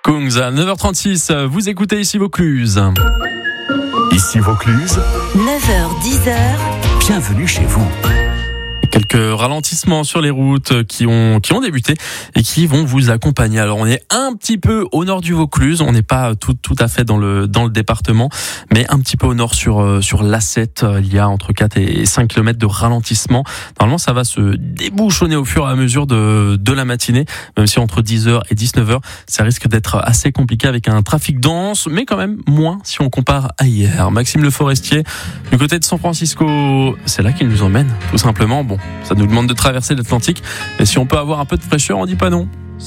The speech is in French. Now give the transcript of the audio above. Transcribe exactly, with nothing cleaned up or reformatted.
Kungs à neuf heures trente-six, vous écoutez ici Vaucluse. Ici Vaucluse, neuf heures dix, bienvenue chez vous. Quelques ralentissements sur les routes qui ont qui ont débuté et qui vont vous accompagner. Alors on est un petit peu au nord du Vaucluse, on n'est pas tout tout à fait dans le dans le département, mais un petit peu au nord sur sur l'A sept, il y a entre quatre et cinq kilomètres de ralentissement. Normalement, ça va se débouchonner au fur et à mesure de de la matinée, même si entre dix heures et dix-neuf heures, ça risque d'être assez compliqué avec un trafic dense, mais quand même moins si on compare à hier. Maxime Le Forestier, du côté de San Francisco, c'est là qu'il nous emmène, tout simplement. Bon, ça nous demande de traverser l'Atlantique, et si on peut avoir un peu de fraîcheur, on dit pas non.